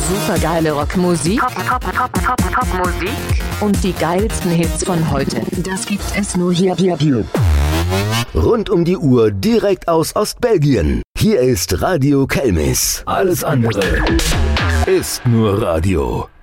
Supergeile Rockmusik. Top-Musik. Und die geilsten Hits von heute. Das gibt es nur hier. Rund um die Uhr direkt aus Ostbelgien. Hier ist Radio Kelmis. Alles andere ist nur Radio.